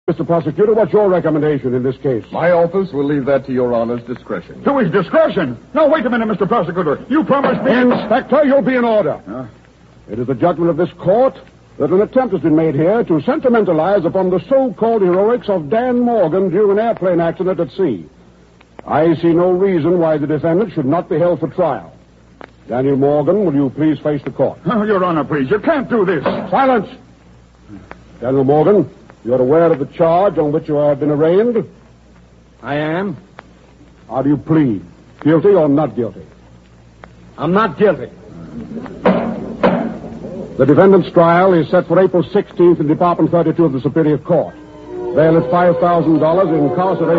Mr. Prosecutor, what's your recommendation in this case? My office will leave that to your Honor's discretion. To his discretion? No, wait a minute, Mr. Prosecutor. You promised me... Inspector, you'll be in order. Huh? It is the judgment of this court that an attempt has been made here to sentimentalize upon the so-called heroics of Dan Morgan during an airplane accident at sea. I see no reason why the defendant should not be held for trial. Daniel Morgan, will you please face the court? Oh, Your Honor, please. You can't do this. Silence! Daniel Morgan, you're aware of the charge on which you have been arraigned? I am. How do you plead? Guilty or not guilty? I'm not guilty. The defendant's trial is set for April 16th in Department 32 of the Superior Court. Bail is $5,000, incarceration